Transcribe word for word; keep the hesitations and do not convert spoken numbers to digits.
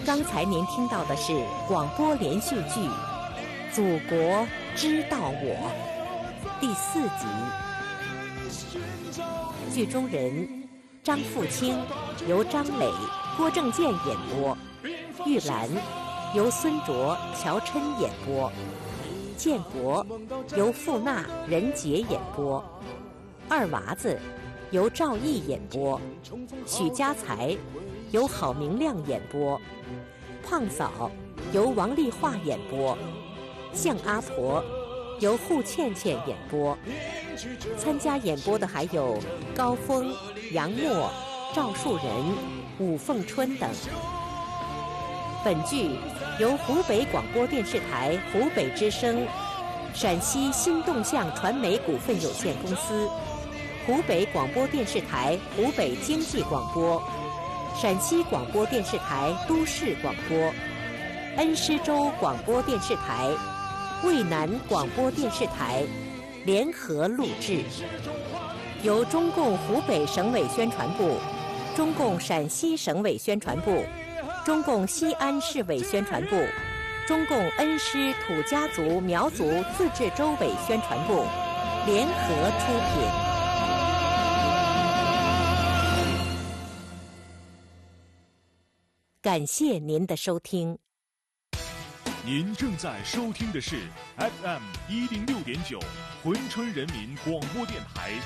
刚才您听到的是广播连续剧《祖国知道我》第四集。剧中人张富清由张磊、郭正健演播，玉兰由孙卓、乔琛演播，建国由付娜、任杰演播，二娃子由赵毅演播，许家才由郝明亮演播，胖嫂由王丽华演播，向阿婆由户倩倩演播。参加演播的还有高峰、杨默、赵树人、武凤春等。本剧由湖北广播电视台湖北之声、陕西新动向传媒股份有限公司、湖北广播电视台湖北经济广播、陕西广播电视台都市广播、恩施州广播电视台、渭南广播电视台联合录制，由中共湖北省委宣传部、中共陕西省委宣传部、中共西安市委宣传部、中共恩施土家族苗族自治州委宣传部联合出品。感谢您的收听。 您正在收听的是 F M 一零六点九，珲春人民广播电台。